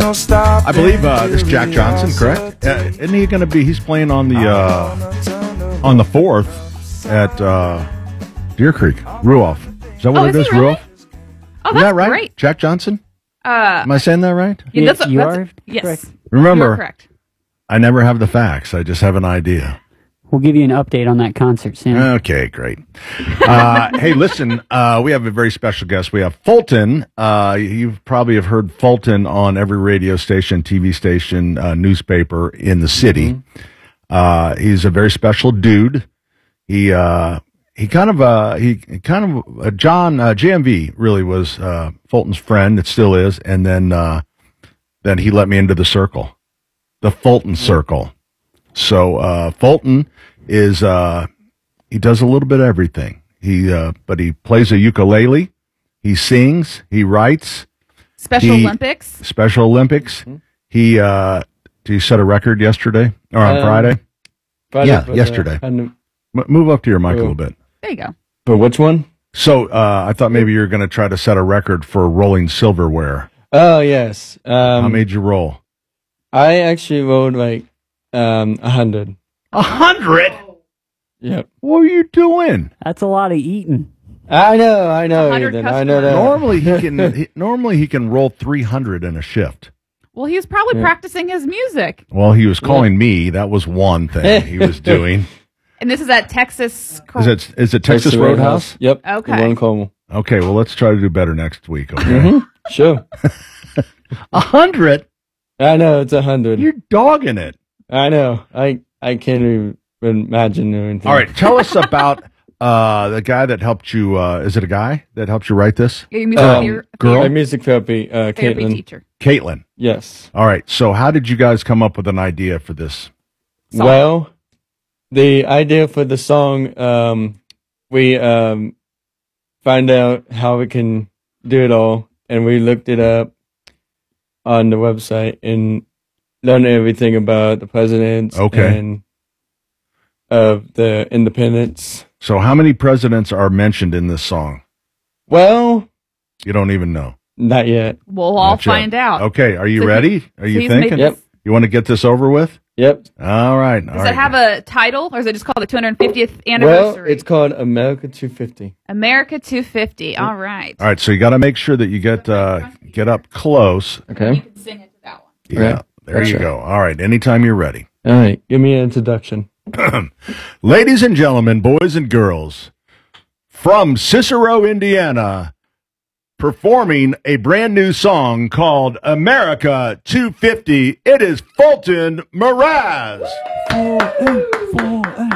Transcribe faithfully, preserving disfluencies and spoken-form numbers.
I believe uh, this is Jack Johnson, correct? Uh, isn't he going to be? He's playing on the uh, on the fourth at uh, Deer Creek, Ruoff. Is that what Oh, it is is, he really? Ruoff? Oh, Is that's that right? great. Jack Johnson? Uh, Am I saying that right? yeah, that's, you that's, are yes. correct. Remember, You are correct. I never have the facts. I just have an idea. We'll give you an update on that concert soon. Okay, great. Uh, hey, listen, uh, we have a very special guest. We have Fulton. Uh, you probably have heard Fulton on every radio station, T V station, uh, newspaper in the city. Mm-hmm. Uh, he's a very special dude. He uh, he kind of uh, he kind of uh, John uh, J M V really was uh, Fulton's friend. It still is, and then uh, then he let me into the circle, the Fulton Circle. So uh, Fulton is uh, he does a little bit of everything. He uh, but he plays a ukulele, he sings, he writes. Special he, Olympics. Special Olympics. Mm-hmm. He uh, did he set a record yesterday or on um, Friday? Friday? Yeah, but, yesterday. Uh, M- move up to your mic oh. a little bit. There you go. But which one? So uh, I thought maybe you were going to try to set a record for rolling silverware. Oh yes. Um, How made you roll? I actually rolled like. Um, a hundred. A hundred? Yep. What are you doing? That's a lot of eating. I know, I know, Ethan, I know that. Normally he can. he, normally he can roll three hundred in a shift. Well, he was probably yeah. practicing his music. Well, he was calling yeah. me. That was one thing he was doing. And this is at Texas. Is it? Is it Texas, Texas Roadhouse? Roadhouse? Yep. Okay. In Cornwall. Okay. Well, let's try to do better next week. Okay. Mm-hmm. Sure. A hundred. I know it's a hundred. You're dogging it. I know. I I can't even imagine anything. All right, tell us about uh, the guy that helped you. Uh, is it a guy that helped you write this? Yeah, your music um, ther- girl, my music therapy, uh, therapy Caitlin. teacher. Caitlin. Yes. All right. So, how did you guys come up with an idea for this? Song. Well, the idea for the song, um, we um, find out how we can do it all, and we looked it up on the website and learned everything about the presidents okay. and of the independence. So how many presidents are mentioned in this song? Well, you don't even know. Not yet. We'll all find out. Okay, are you so ready? Are you thinking? Yep. You want to get this over with? Yep. All right. Does all it right. have a title, or is it just called the two hundred fiftieth anniversary? Well, it's called America two fifty. America two fifty. All right. All right. So you got to make sure that you get uh, get up close. Okay. You can sing it to that one. Yeah. Okay. There That's you right. go. All right. Anytime you're ready. All right. Give me an introduction. Ladies and gentlemen, boys and girls, from Cicero, Indiana, performing a brand new song called America two fifty, it is Fulton Mraz. Fulton, Fulton.